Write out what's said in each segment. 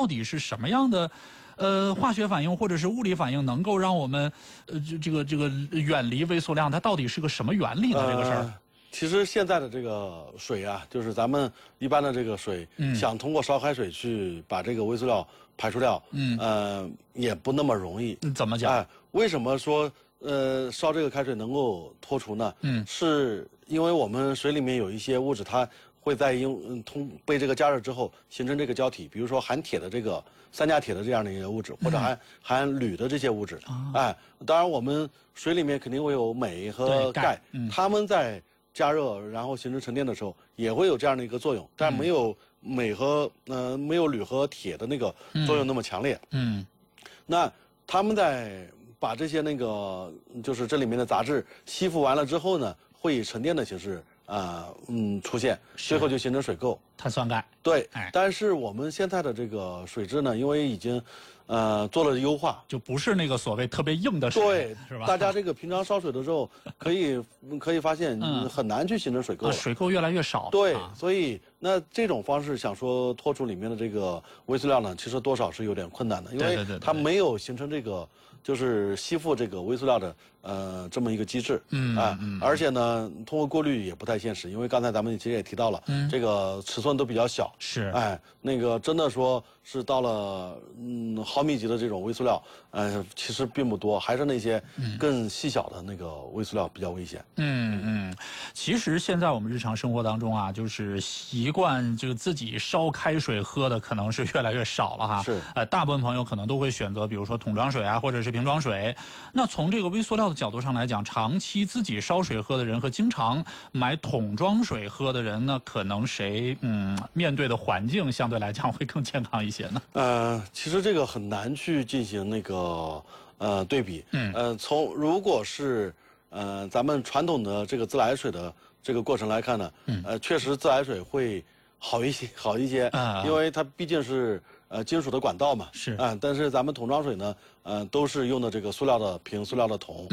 到底是什么样的化学反应或者是物理反应能够让我们这个远离微塑量？它到底是个什么原理呢？这个事儿？ 其实现在的这个水啊，就是咱们一般的这个水，想通过烧开水去把这个微塑料排除掉，也不那么容易。 怎么讲？ 为什么说烧这个开水能够脱除呢？是因为我们水里面有一些物质，它会在被这个加热之后形成这个胶体，比如说含铁的这个三价铁的这样的一个物质，或者含铝的这些物质。当然我们水里面肯定会有镁和钙，它们在加热然后形成沉淀的时候也会有这样的一个作用，但没有镁和没有铝和铁的那个作用那么强烈。那他们在把这些就是这里面的杂质吸附完了之后呢，会以沉淀的形式出现，最后就形成水垢、 碳酸钙。 对，但是我们现在的这个水质呢，因为已经做了优化， 就不是那个所谓特别硬的水， 对， 是吧？ 大家这个平常烧水的时候，可以发现很难去形成水垢了， 水垢越来越少。 对，所以那这种方式想说脱除里面的这个微塑料呢，其实多少是有点困难的，因为它没有形成这个就是吸附这个微塑料的这么一个机制。而且呢，通过过滤也不太现实，因为刚才咱们其实也提到了，这个尺寸都比较小。 是， 那个真的说是到了毫米级的这种微塑料，其实并不多，还是那些更细小的那个微塑料比较危险。 其实现在我们日常生活当中啊，就是习惯这个自己烧开水喝的可能是越来越少了哈。 是， 大部分朋友可能都会选择比如说桶装水啊，或者是瓶装水。那从这个微塑料的角度上来讲，长期自己烧水喝的人和经常买桶装水喝的人呢，可能谁面对的环境相对来讲会更健康一些呢？ 其实这个很难去进行那个对比。如果是咱们传统的这个自来水的这个过程来看呢，确实自来水会好一些，因为它毕竟是金属的管道嘛。 是但是咱们桶装水呢，都是用的这个塑料的瓶、塑料的桶，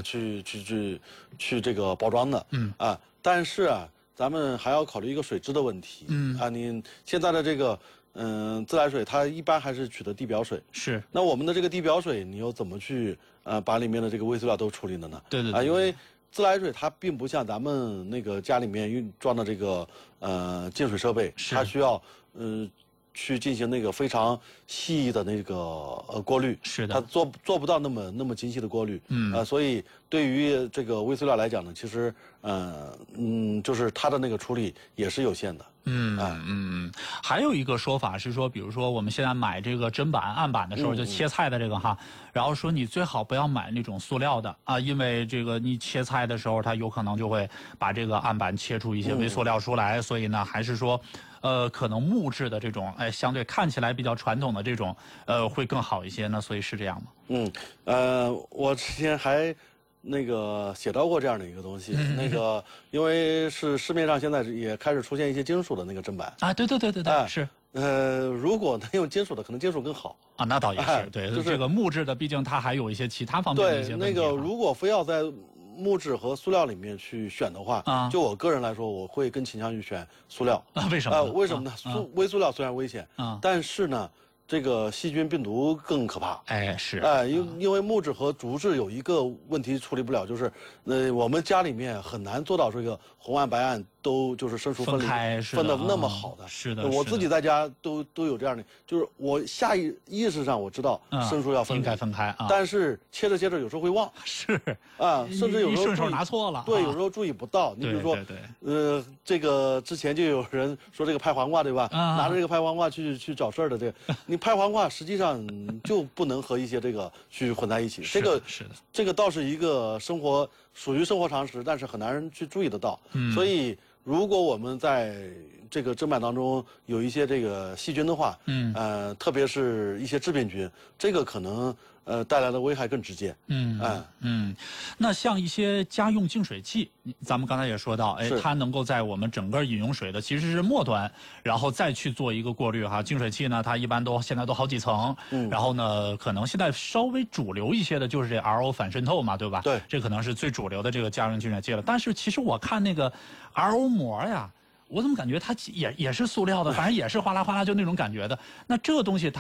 去这个包装的。但是咱们还要考虑一个水质的问题。你现在的这个自来水它一般还是取的地表水。 是。 那我们的这个地表水，你又怎么去把里面的这个微塑料都处理了呢？ 对。 因为自来水它并不像咱们那个家里面装的这个净水设备，它需要去进行那个非常细的那个过滤。 是的。 它做不到那么精细的过滤。所以对于这个微塑料来讲呢，其实就是它的那个处理也是有限的。 还有一个说法是说，比如说我们现在买这个砧板、案板的时候，就切菜的这个哈，然后说你最好不要买那种塑料的因为这个你切菜的时候，它有可能就会把这个案板切出一些微塑料出来，所以呢，还是说可能木质的这种相对看起来比较传统的这种会更好一些呢？所以是这样吗？ 我之前还那个写到过这样的一个东西，那个因为是市面上现在也开始出现一些金属的那个砧板对，是。 如果能用金属的，可能金属更好那倒也是。对，就是这个木质的，毕竟它还有一些其他方面的一些问题。 对，那个如果非要在木质和塑料里面去选的话，就我个人来说，我会更倾向于选塑料。 为什么？ 为什么呢？微塑料虽然危险，但是呢，这个细菌病毒更可怕。 是。 因为木质和竹质有一个问题处理不了，就是我们家里面很难做到这个红案白案都就是生熟分的那么好的。 是的。 我自己在家都有这样的，就是我下意识上我知道生熟要分开， 应该分开但是切着有时候会忘。 是。 甚至有时候顺手拿错了。 对，有时候注意不到。你比如说，这个之前就有人说这个拍黄瓜对吧？拿着这个拍黄瓜去找事儿的这个，你拍黄瓜实际上就不能和一些这个去混在一起。 是的。 这个倒是一个属于生活常识，但是很难去注意得到。所以如果我们在这个砧板当中有一些这个细菌的话，特别是一些致病菌，这个可能带来的危害更直接。 那像一些家用净水器，咱们刚才也说到，它能够在我们整个饮用水的其实是末端，然后再去做一个过滤哈。净水器呢，它一般现在都好几层，然后呢，可能现在稍微主流一些的就是这 RO 反渗透嘛，对吧？ 对， 这可能是最主流的这个家用净水器了。但是其实我看那个 RO 膜呀，我怎么感觉它也是塑料的，反正也是哗啦哗啦就那种感觉的。那这个东西它